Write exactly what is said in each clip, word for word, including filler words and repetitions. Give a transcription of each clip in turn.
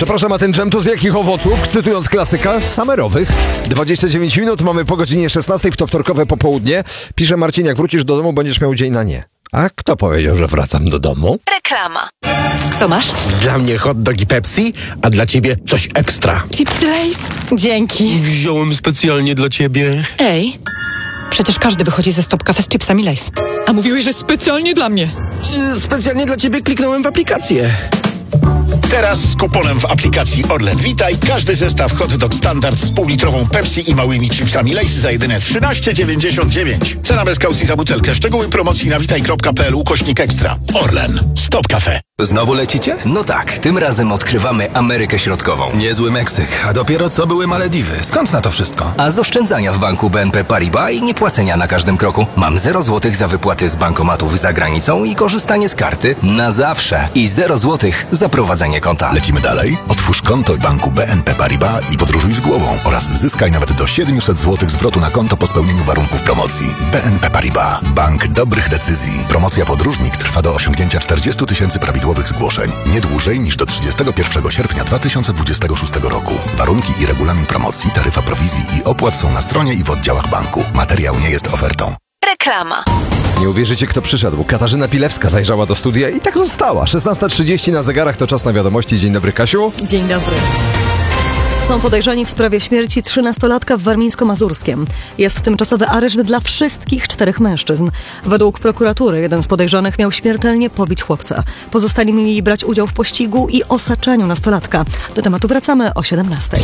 Przepraszam, a ten dżem to z jakich owoców? Cytując klasyka, samerowych. dwadzieścia dziewięć minut, mamy po godzinie szesnastej w to wtorkowe popołudnie. Pisze Marcin, jak wrócisz do domu, będziesz miał dzień na nie. A kto powiedział, że wracam do domu? Reklama. Co masz? Dla mnie hot dog i Pepsi, a dla ciebie coś ekstra. Chipsy Lay's? Dzięki. Wziąłem specjalnie dla ciebie. Ej, przecież każdy wychodzi ze Stop Cafe z chipsami Lay's. A mówiłeś, że specjalnie dla mnie. Yy, Specjalnie dla ciebie kliknąłem w aplikację. Teraz z kuponem w aplikacji Orlen Witaj każdy zestaw hot dog standard z półlitrową Pepsi i małymi chipsami Lay's za jedyne trzynaście dziewięćdziesiąt dziewięć. Cena bez kaucji za butelkę. Szczegóły promocji na witaj kropka p l ukośnik ekstra. Orlen. Stop Cafe. Znowu lecicie? No tak, tym razem odkrywamy Amerykę Środkową. Niezły Meksyk, a dopiero co były Malediwy. Skąd na to wszystko? A z oszczędzania w banku B N P Paribas i niepłacenia na każdym kroku mam zero złotych za wypłaty z bankomatów za granicą i korzystanie z karty na zawsze. I zero złotych za prowadzenie konta. Lecimy dalej? Otwórz konto w banku B N P Paribas i podróżuj z głową oraz zyskaj nawet do siedemset złotych zwrotu na konto po spełnieniu warunków promocji. B N P Paribas. Bank dobrych decyzji. Promocja podróżnik trwa do osiągnięcia czterdziestu tysięcy prawidłowych zgłoszeń. Nie dłużej niż do trzydziestego pierwszego sierpnia dwa tysiące dwudziestego szóstego roku. Warunki i regulamin promocji, taryfa prowizji i opłat są na stronie i w oddziałach banku. Materiał nie jest ofertą. Reklama. Nie uwierzycie, kto przyszedł. Katarzyna Pilewska zajrzała do studia i tak została. szesnasta trzydzieści na zegarach, to czas na wiadomości. Dzień dobry, Kasiu. Dzień dobry. Są podejrzani w sprawie śmierci trzynastolatka w Warmińsko-Mazurskiem. Jest tymczasowy areszt dla wszystkich czterech mężczyzn. Według prokuratury jeden z podejrzanych miał śmiertelnie pobić chłopca. Pozostali mieli brać udział w pościgu i osaczeniu nastolatka. Do tematu wracamy o siedemnastej.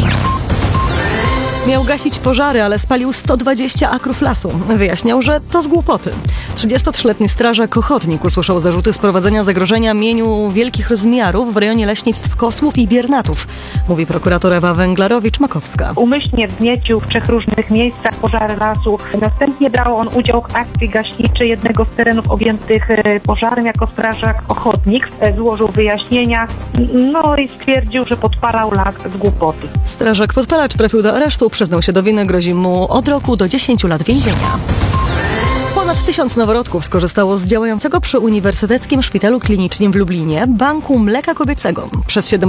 Miał gasić pożary, ale spalił sto dwadzieścia akrów lasu. Wyjaśniał, że to z głupoty. trzydziestotrzyletni strażak ochotnik usłyszał zarzuty sprowadzenia zagrożenia mieniu wielkich rozmiarów w rejonie leśnictw Kosłów i Biernatów, mówi prokurator Ewa Węglarowicz-Makowska. Umyślnie wzniecił w trzech różnych miejscach pożary lasu. Następnie brał on udział w akcji gaśniczej jednego z terenów objętych pożarem jako strażak ochotnik. Złożył wyjaśnienia, no i stwierdził, że podpalał las z głupoty. Strażak podpalacz trafił do aresztu, przyznał się do winy, grozi mu od roku do dziesięciu lat więzienia. Ponad tysiąc noworodków skorzystało z działającego przy Uniwersyteckim Szpitalu Klinicznym w Lublinie Banku Mleka Kobiecego. Przez siedem